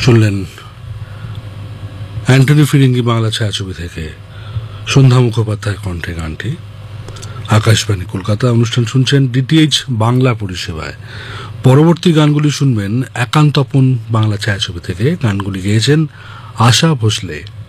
শুনলেন অ্যান্টনি ফিরিঙ্গি বাংলা ছায়াছবি থেকে সন্ধ্যা মুখোপাধ্যায় কণ্ঠে গানটি। আকাশবাণী কলকাতা, অনুষ্ঠান শুনছেন ডিটিএইচ বাংলা পরিষেবায়। পরবর্তী গানগুলি শুনবেন একান্তপন বাংলা ছায়াছবি থেকে। গানগুলি গেয়েছেন আশা ভোসলে।